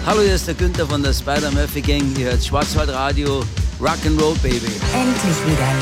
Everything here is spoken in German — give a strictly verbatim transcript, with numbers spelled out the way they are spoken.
Hallo, hier ist der Günther von der Spider-Murphy Gang. Ihr hört Schwarzwaldradio, Rock'n'Roll Baby. Endlich wieder